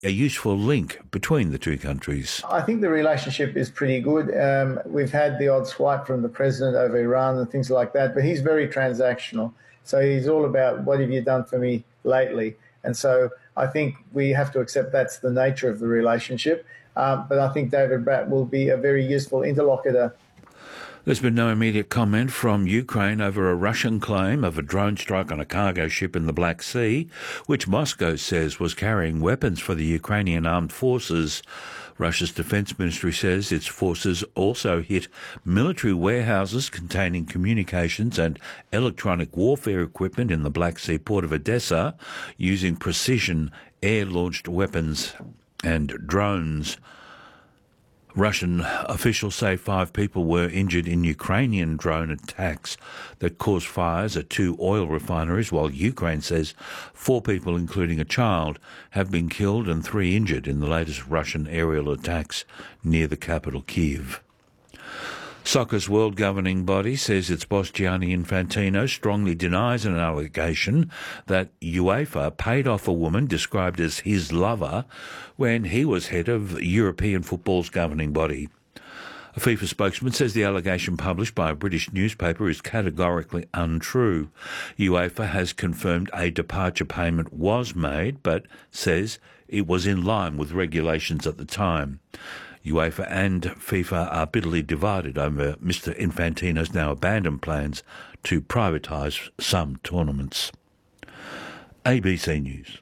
a useful link between the two countries. I think the relationship is pretty good. We've had the odd swipe from the president over Iran and things like that, but he's very transactional. So he's all about, what have you done for me lately? And so I think we have to accept that's the nature of the relationship. But I think David Bratt will be a very useful interlocutor. There's been no immediate comment from Ukraine over a Russian claim of a drone strike on a cargo ship in the Black Sea, which Moscow says was carrying weapons for the Ukrainian armed forces. Russia's defense ministry says its forces also hit military warehouses containing communications and electronic warfare equipment in the Black Sea port of Odessa using precision air-launched weapons and drones. Russian officials say 5 people were injured in Ukrainian drone attacks that caused fires at 2 oil refineries, while Ukraine says 4 people, including a child, have been killed and 3 injured in the latest Russian aerial attacks near the capital, Kyiv. Soccer's world governing body says its boss Gianni Infantino strongly denies an allegation that UEFA paid off a woman described as his lover when he was head of European football's governing body. A FIFA spokesman says the allegation published by a British newspaper is categorically untrue. UEFA has confirmed a departure payment was made, but says it was in line with regulations at the time. UEFA and FIFA are bitterly divided over Mr Infantino's now abandoned plans to privatise some tournaments. ABC News.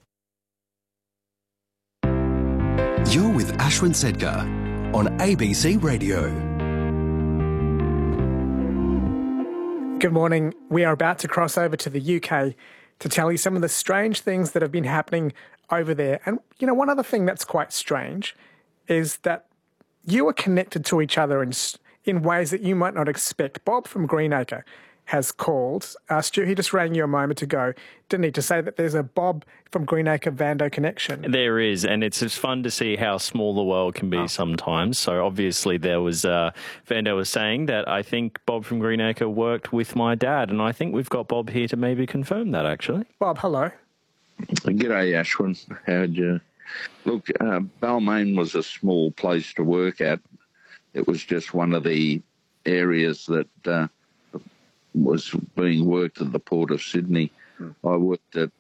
You're with Ashwin Sedgar on ABC Radio. Good morning. We are about to cross over to the UK to tell you some of the strange things that have been happening over there. And, you know, one other thing that's quite strange is that you are connected to each other in ways that you might not expect. Bob from Greenacre has called. Stu, he just rang you a moment ago, didn't he, to say that there's a Bob from Greenacre Vando connection. There is, and it's just fun to see how small the world can be sometimes. So obviously there was, Vando was saying that I think Bob from Greenacre worked with my dad, and I think we've got Bob here to maybe confirm that, actually. Bob, hello. G'day, Ashwin. How'd you... Look, Balmain was a small place to work at. It was just one of the areas that was being worked at the Port of Sydney. I worked at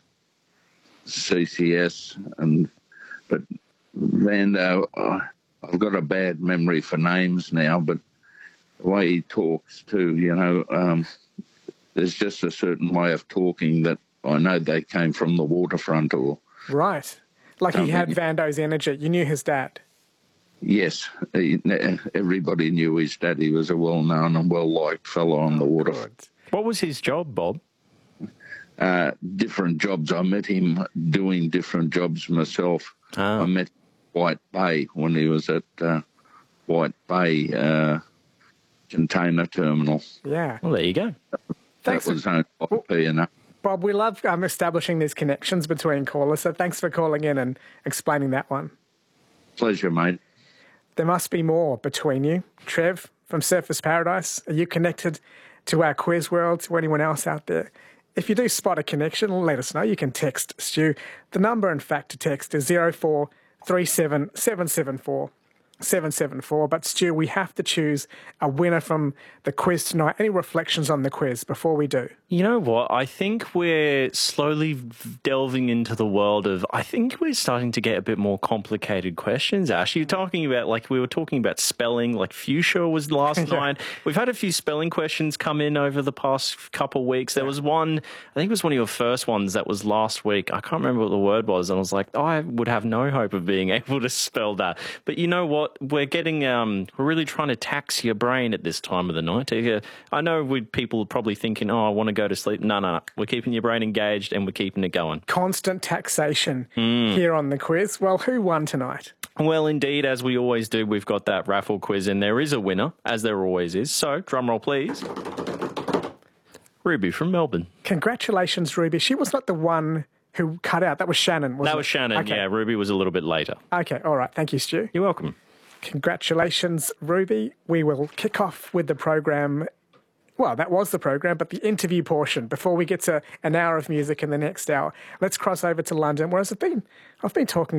CCS, but Vando, I've got a bad memory for names now, but the way he talks too, you know, there's just a certain way of talking that I know they came from the waterfront or... Right. Like he had Vando's energy. You knew his dad? Yes. Everybody knew his dad. He was a well-known and well-liked fellow on the waterfront. What was his job, Bob? Different jobs. I met him doing different jobs myself. I met White Bay when he was at White Bay container terminal. Yeah. Well, there you go. Thanks. That was only enough. Bob, we love establishing these connections between callers, so thanks for calling in and explaining that one. Pleasure, mate. There must be more between you. Trev from Surfers Paradise, are you connected to our quiz world, to anyone else out there? If you do spot a connection, let us know. You can text Stu. The number, in fact, to text is 0437 774 774. But Stu, we have to choose a winner from the quiz tonight. Any reflections on the quiz before we do? You know what? I think we're slowly delving into the world of, I think we're starting to get a bit more complicated questions, Ash. You're talking about, like, we were talking about spelling, like fuchsia was last night. We've had a few spelling questions come in over the past couple of weeks. There was one, I think it was one of your first ones that was last week. I can't remember what the word was. And I was like, oh, I would have no hope of being able to spell that. But you know what? We're getting, we're really trying to tax your brain at this time of the night. I know people are probably thinking, oh, I want to go to sleep. No. We're keeping your brain engaged and we're keeping it going. Constant taxation here on the quiz. Well, who won tonight? Well, indeed, as we always do, we've got that raffle quiz and there is a winner, as there always is. So, drum roll, please. Ruby from Melbourne. Congratulations, Ruby. She was not the one who cut out. That was Shannon, wasn't it? That was Shannon, okay. Yeah. Ruby was a little bit later. Okay, all right. Thank you, Stu. You're welcome. Congratulations, Ruby. We will kick off with the program Well, that was the program, but the interview portion before we get to an hour of music in the next hour. Let's cross over to London, whereas I've been talking